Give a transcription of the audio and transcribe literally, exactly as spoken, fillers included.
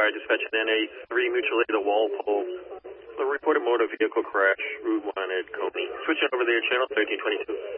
Fire Dispatch N A three mutual aid to Walpole. The reported motor vehicle crash, Route one at Coney. Switching over there, channel thirteen twenty-two.